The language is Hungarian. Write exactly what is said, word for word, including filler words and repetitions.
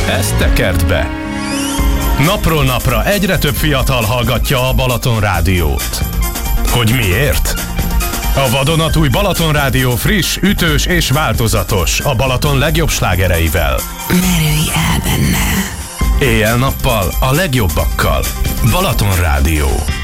ezt tekert be. Napról napra egyre több fiatal hallgatja a Balaton Rádiót. Hogy miért? A vadonatúj Balaton Rádió friss, ütős és változatos, a Balaton legjobb slágereivel. Merülj el benne. Éjjel-nappal a legjobbakkal. Balaton Rádió.